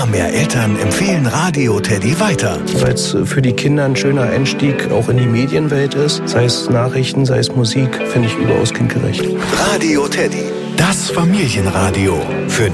Mehr Eltern empfehlen Radio Teddy weiter. Weil es für die Kinder ein schöner Einstieg auch in die Medienwelt ist. Sei es Nachrichten, sei es Musik, finde ich überaus kindgerecht. Radio Teddy, das Familienradio. Für